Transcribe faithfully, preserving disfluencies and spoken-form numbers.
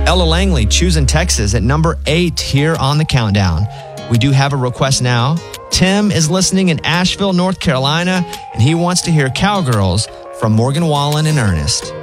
Ella Langley, Choosing Texas at number eight here on the countdown. We do have a request now. Tim is listening in Asheville, North Carolina, and he wants to hear Cowgirls from Morgan Wallen and Ernest.